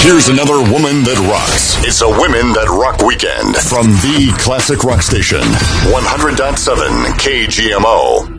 Here's another woman that rocks. It's a Women That Rock Weekend from the Classic Rock Station, 100.7 KGMO.